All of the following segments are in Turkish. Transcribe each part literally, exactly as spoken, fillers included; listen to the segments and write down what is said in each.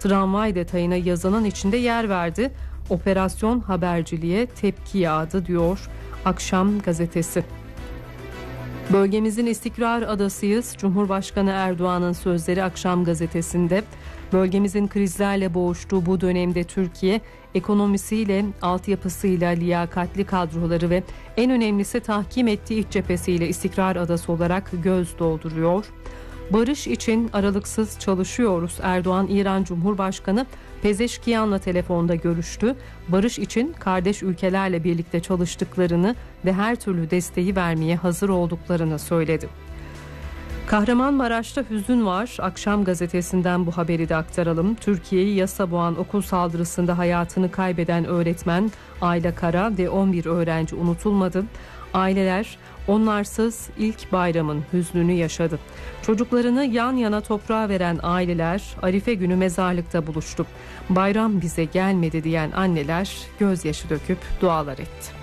Tramvay detayına yazının içinde yer verdi. Operasyon haberciliğe tepki yağdı diyor Akşam gazetesi. Bölgemizin istikrar adasıyız. Cumhurbaşkanı Erdoğan'ın sözleri Akşam gazetesinde. Bölgemizin krizlerle boğuştuğu bu dönemde Türkiye ekonomisiyle, altyapısıyla, liyakatli kadroları ve en önemlisi tahkim ettiği iç cephesiyle istikrar adası olarak göz dolduruyor. Barış için aralıksız çalışıyoruz. Erdoğan, İran Cumhurbaşkanı Pezeşkiyan'la telefonda görüştü. Barış için kardeş ülkelerle birlikte çalıştıklarını ve her türlü desteği vermeye hazır olduklarını söyledi. Kahramanmaraş'ta hüzün var. Akşam gazetesinden bu haberi de aktaralım. Türkiye'yi yasa boğan okul saldırısında hayatını kaybeden öğretmen Ayla Kara ve on bir öğrenci unutulmadı. Aileler onlarsız ilk bayramın hüznünü yaşadı. Çocuklarını yan yana toprağa veren aileler Arife günü mezarlıkta buluştu. Bayram bize gelmedi diyen anneler gözyaşı döküp dualar etti.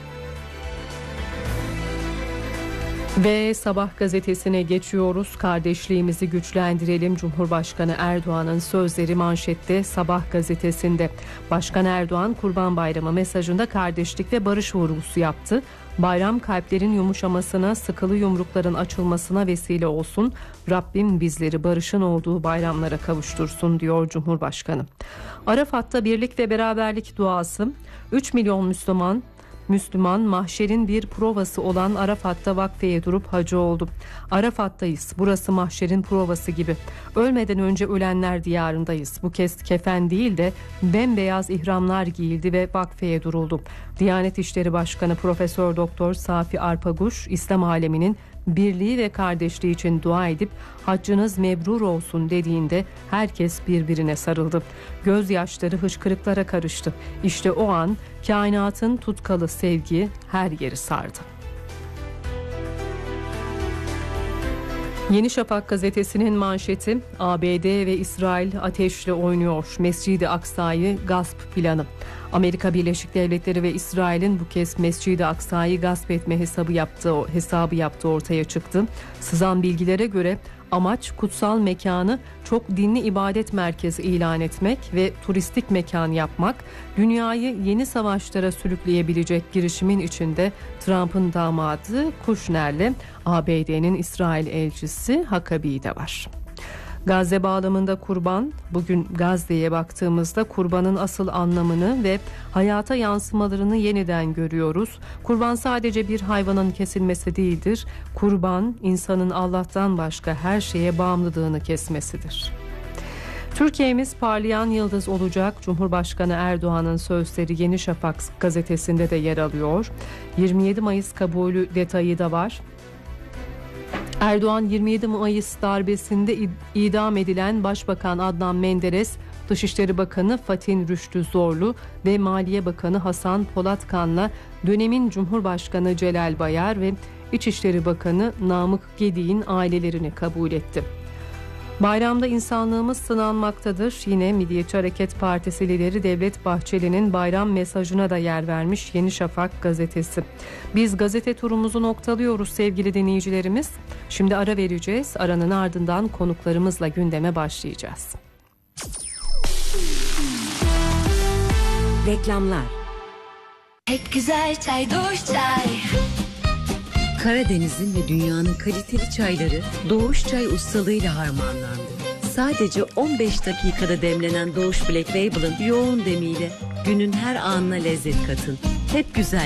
Ve Sabah gazetesine geçiyoruz. Kardeşliğimizi güçlendirelim. Cumhurbaşkanı Erdoğan'ın sözleri manşette Sabah gazetesinde. Başkan Erdoğan Kurban Bayramı mesajında kardeşlik ve barış vurgusu yaptı. Bayram kalplerin yumuşamasına, sıkılı yumrukların açılmasına vesile olsun. Rabbim bizleri barışın olduğu bayramlara kavuştursun diyor Cumhurbaşkanı. Arafat'ta birlik ve beraberlik duası. üç milyon Müslüman Müslüman mahşerin bir provası olan Arafat'ta vakfeye durup hacı oldu. Arafat'tayız. Burası mahşerin provası gibi. Ölmeden önce ölenler diyarındayız. Bu kez kefen değil de bembeyaz ihramlar giyildi ve vakfeye duruldu. Diyanet İşleri Başkanı Profesör Doktor Safi Arpaguş, İslam aleminin birliği ve kardeşliği için dua edip haccınız mebrur olsun dediğinde herkes birbirine sarıldı. Gözyaşları hıçkırıklara karıştı. İşte o an kainatın tutkalı sevgi her yeri sardı. Yeni Şafak gazetesinin manşeti A B D ve İsrail ateşle oynuyor. Mescid-i Aksa'yı gasp planı. Amerika Birleşik Devletleri ve İsrail'in bu kez Mescid-i Aksa'yı gasp etme hesabı yaptığı hesabı yaptığı ortaya çıktı. Sızan bilgilere göre amaç kutsal mekanı çok dinli ibadet merkezi ilan etmek ve turistik mekan yapmak. Dünyayı yeni savaşlara sürükleyebilecek girişimin içinde Trump'ın damadı Kushner'le A B D'nin İsrail elçisi Huckabee de var. Gazze bağlamında kurban, bugün Gazze'ye baktığımızda kurbanın asıl anlamını ve hayata yansımalarını yeniden görüyoruz. Kurban sadece bir hayvanın kesilmesi değildir. Kurban, insanın Allah'tan başka her şeye bağımlılığını kesmesidir. Türkiye'miz parlayan yıldız olacak. Cumhurbaşkanı Erdoğan'ın sözleri Yeni Şafak gazetesinde de yer alıyor. yirmi yedi Mayıs kabulü detayı da var. Erdoğan yirmi yedi Mayıs darbesinde idam edilen Başbakan Adnan Menderes, Dışişleri Bakanı Fatih Rüştü Zorlu ve Maliye Bakanı Hasan Polatkan'la dönemin Cumhurbaşkanı Celal Bayar ve İçişleri Bakanı Namık Gedik'in ailelerini kabul etti. Bayramda insanlığımız sınanmaktadır. Yine Milliyetçi Hareket Partisi lideri Devlet Bahçeli'nin bayram mesajına da yer vermiş Yeni Şafak gazetesi. Biz gazete turumuzu noktalıyoruz sevgili dinleyicilerimiz. Şimdi ara vereceğiz. Aranın ardından konuklarımızla gündeme başlayacağız. Reklamlar. Pek güzel çay, Doğuş Çay. Karadeniz'in ve dünyanın kaliteli çayları Doğuş Çay ustalığıyla harmanlandı. Sadece on beş dakikada demlenen Doğuş Black Label'ın yoğun demiyle günün her anına lezzet katın. Hep güzel